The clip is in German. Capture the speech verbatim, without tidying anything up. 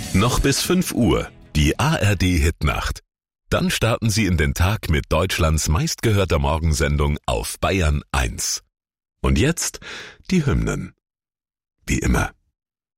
Noch bis fünf Uhr, die A R D-Hitnacht. Dann starten Sie in den Tag mit Deutschlands meistgehörter Morgensendung auf Bayern eins. Und jetzt die Hymnen. Wie immer.